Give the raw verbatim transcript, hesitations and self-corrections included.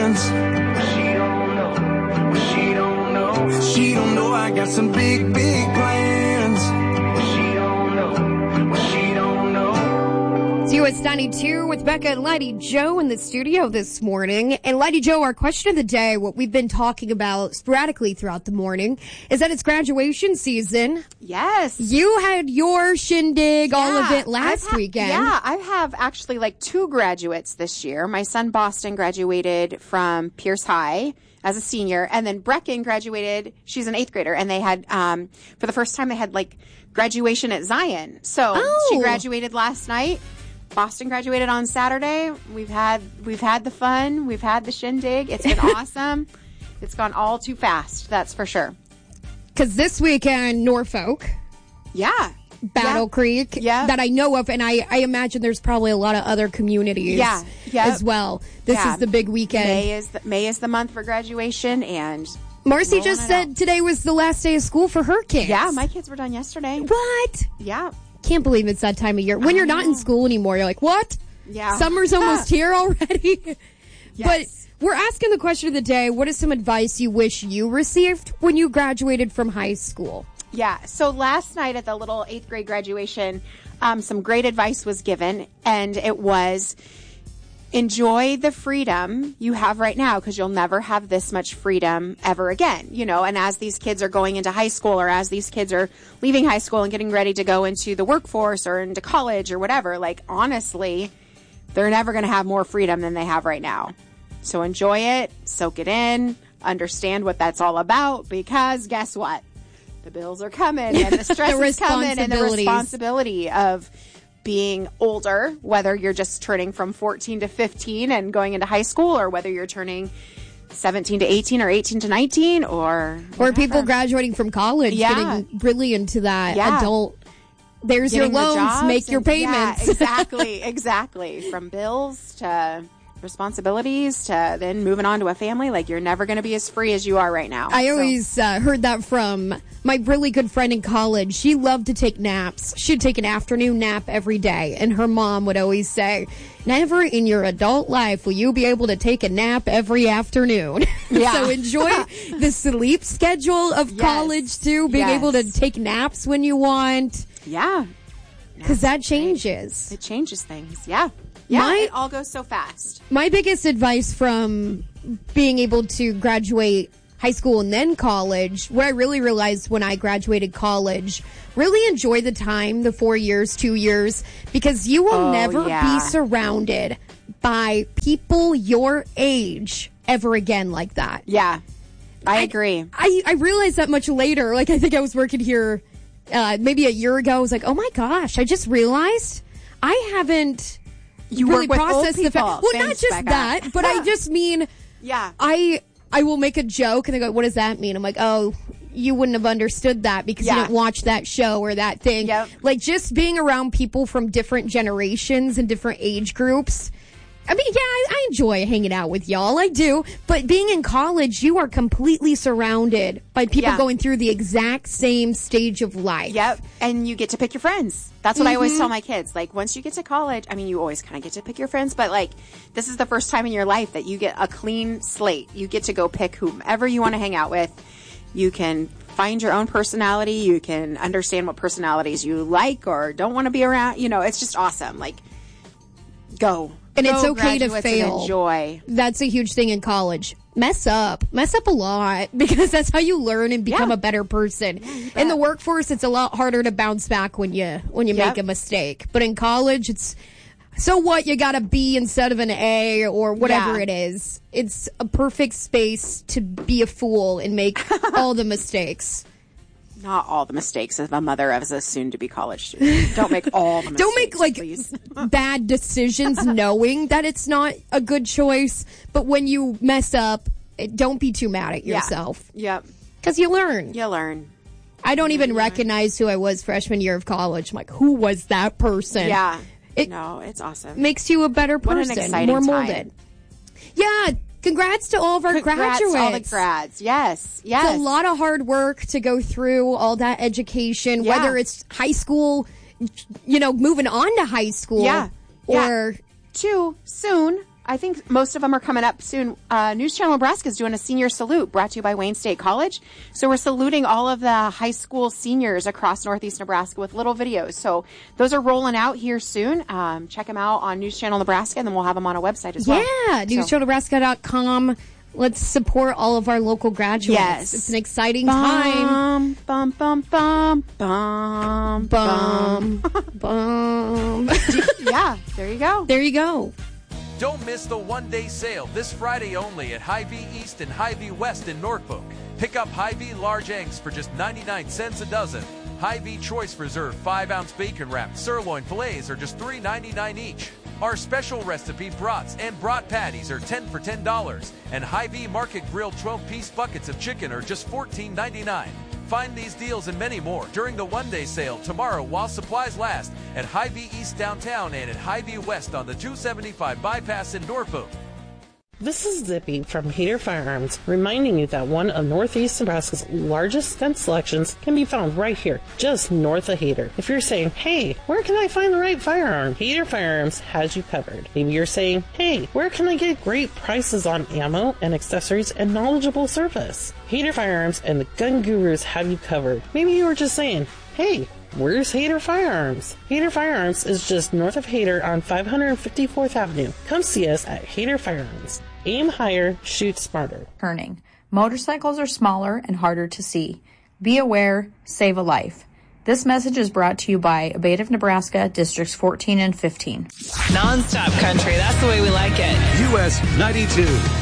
She don't know, she don't know, she don't know I got some big, big plans. She don't know, she don't know. It's U S ninety-two with Becca and Lady Joe in the studio this morning. And Lady Joe, our question of the day, what we've been talking about sporadically throughout the morning, is that it's graduation season. Yes. You had your shindig, Yeah, all of it last I've ha- weekend. Yeah, I have actually like two graduates this year. My son Boston graduated from Pierce High as a senior, and then Brecken graduated. She's an eighth grader, and they had, um, for the first time, they had like graduation at Zion. So Oh. she graduated last night. Boston graduated on Saturday. We've had we've had the fun. We've had the shindig. It's been awesome. It's gone all too fast. That's for sure. Because this weekend, Norfolk, Yeah. Battle Yeah. Creek, Yeah. that I know of, and I, I imagine there's probably a lot of other communities Yeah. Yep. as well. This Yeah. is the big weekend. May is the, May is the month for graduation, and Marcy rolling just it said out. today was the last day of school for her kids. yeah, my kids were done yesterday. What? Yeah. Can't believe it's that time of year. When you're not in know. school anymore, you're like, what? Yeah. Summer's almost here already. Yes. But we're asking the question of the day, what is some advice you wish you received when you graduated from high school? Yeah. So last night at the little eighth grade graduation, um, some great advice was given, and it was enjoy the freedom you have right now, because you'll never have this much freedom ever again, you know, and as these kids are going into high school, or as these kids are leaving high school and getting ready to go into the workforce or into college or whatever, like honestly, they're never going to have more freedom than they have right now. So enjoy it, soak it in, understand what that's all about, because guess what? The bills are coming, and the stress The is coming, and the responsibilities. responsibility of being older, whether you're just turning from fourteen to fifteen and going into high school, or whether you're turning seventeen to eighteen or eighteen to nineteen, or Or people whatever. graduating from college, Yeah. getting really into that Yeah. adult. There's Getting your the loans, jobs make your and- payments. Yeah, exactly, exactly. From bills to responsibilities to then moving on to a family, like you're never going to be as free as you are right now. I So- always uh, heard that from my really good friend in college. She loved to take naps. She'd take an afternoon nap every day. And her mom would always say, never in your adult life will you be able to take a nap every afternoon. Yeah. So enjoy the sleep schedule of Yes. college, too. Being Yes. able to take naps when you want. Yeah. Because that changes. It changes things. Yeah. Yeah. My- it all goes so fast. My biggest advice from being able to graduate high school and then college, what I really realized when I graduated college, really enjoy the time, the four years, two years, because you will Oh, never yeah. be surrounded by people your age ever again like that. Yeah. I agree. I, I realized that much later. Like, I think I was working here uh, maybe a year ago. I was like, oh my gosh, I just realized I haven't You really work with old processed the fact. people. Well, not Thanks, just Becca. that, but I just mean, Yeah. I I will make a joke and they go, what does that mean? I'm like, oh, you wouldn't have understood that because Yeah. you didn't watch that show or that thing. Yep. Like, just being around people from different generations and different age groups. I mean, yeah, I, I enjoy hanging out with y'all. I do. But being in college, you are completely surrounded by people Yeah. going through the exact same stage of life. Yep. And you get to pick your friends. That's what I always tell my kids. Like, once you get to college, I mean, you always kind of get to pick your friends, but like, this is the first time in your life that you get a clean slate. You get to go pick whomever you want to hang out with. You can find your own personality. You can understand what personalities you like or don't want to be around. You know, it's just awesome. Like, go. And Go, it's okay to graduates, and fail. enjoy. That's a huge thing in college. Mess up. Mess up a lot because that's how you learn and become Yeah. a better person. In the workforce, it's a lot harder to bounce back when you when you Yep. make a mistake. But in college, it's so what, you got a B instead of an A or whatever Yeah. it is. It's a perfect space to be a fool and make all the mistakes. Not all the mistakes of a mother as a soon-to-be college student. Don't make all the mistakes, Don't make like please. bad decisions knowing that it's not a good choice. But when you mess up, it- don't be too mad at Yeah. yourself Yep. because you learn. You learn. I don't even recognize who I was freshman year of college. I'm like, who was that person? Yeah. It no, it's awesome. makes you a better What an person, exciting more time. molded. Yeah, congrats to all of our Congrats to graduates. all the grads. Yes. Yes. It's a lot of hard work to go through all that education, Yeah. whether it's high school, you know, moving on to high school, Yeah. or Too soon. I think most of them are coming up soon. Uh, News Channel Nebraska is doing a senior salute brought to you by Wayne State College. So we're saluting all of the high school seniors across Northeast Nebraska with little videos. So those are rolling out here soon. Um, check them out on News Channel Nebraska, and then we'll have them on our website as well. Yeah, news channel nebraska dot com. Let's support all of our local graduates. Yes. It's an exciting Bum, time. Bum, bum, bum, bum, Bum, bum. Yeah, there you go. There you go. Don't miss the one-day sale this Friday only at Hy-Vee East and Hy-Vee West in Norfolk. Pick up Hy-Vee large eggs for just ninety-nine cents a dozen. Hy-Vee Choice Reserve five ounce bacon wrapped sirloin fillets are just three ninety-nine each. Our special recipe brats and brat patties are ten for ten dollars, and Hy-Vee Market Grill twelve piece buckets of chicken are just fourteen ninety-nine. Find these deals and many more during the one-day sale tomorrow while supplies last at Hy-Vee East downtown and at Hy-Vee West on the two seventy-five bypass in Norfolk. This is Zippy from Hader Firearms, reminding you that one of Northeast Nebraska's largest gun selections can be found right here, just north of Hader. If you're saying, hey, where can I find the right firearm? Hader Firearms has you covered. Maybe you're saying, hey, where can I get great prices on ammo and accessories and knowledgeable service? Hader Firearms and the Gun Gurus have you covered. Maybe you were just saying, hey, where's Hader Firearms? Hader Firearms is just north of Hader on five hundred fifty-fourth Avenue. Come see us at Hader Firearms. Aim higher, shoot smarter. Turning. Motorcycles are smaller and harder to see. Be aware, save a life. This message is brought to you by Abate, Nebraska, Districts fourteen and fifteen. Non-stop country, that's the way we like it. U S ninety-two.